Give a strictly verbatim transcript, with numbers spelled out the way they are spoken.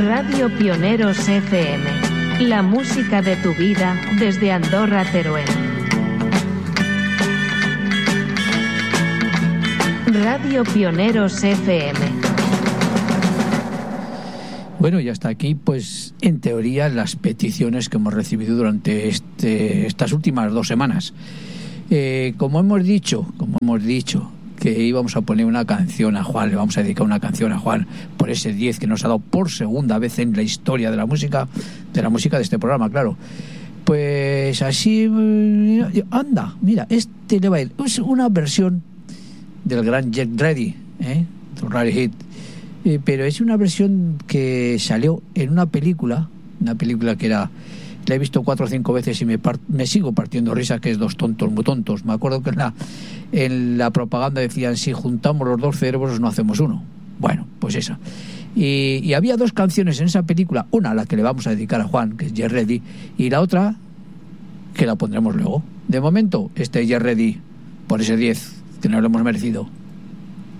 Radio Pioneros F M, la música de tu vida desde Andorra, Teruel. Radio Pioneros F M. Bueno, y hasta aquí, pues, en teoría, las peticiones que hemos recibido durante este, estas últimas dos semanas. Eh, como hemos dicho, como hemos dicho, que íbamos a poner una canción a Juan, le vamos a dedicar una canción a Juan por ese diez que nos ha dado por segunda vez en la historia de la música, de la música de este programa, claro. Pues así, anda, mira, este le va a ir. Es una versión del gran Jet Ready, ¿eh? Rare Hit. Eh, pero es una versión que salió en una película, una película que era, la he visto cuatro o cinco veces y me, part, me sigo partiendo risa, que es Dos tontos muy tontos. Me acuerdo que en la, en la propaganda decían, si juntamos los dos cerebros no hacemos uno. Bueno, pues esa. Y, y había dos canciones en esa película, una a la que le vamos a dedicar a Juan, que es Get Ready, y la otra que la pondremos luego. De momento, este Get Ready por ese diez que nos lo hemos merecido.